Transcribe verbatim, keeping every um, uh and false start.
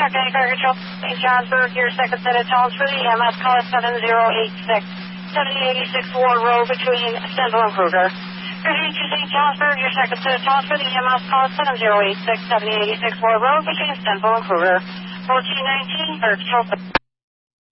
County Car Control, Saint Johnsburg, your second set of calls for the E M S, call at seven zero eight six, seventy eighty-six Ward Road between Stenzel and Kruger. Good evening to Saint Johnsburg, your second set of calls for the E M S, call at seven zero eight six, seventy eighty-six Ward Road between Stenzel and Kruger. fourteen nineteen, or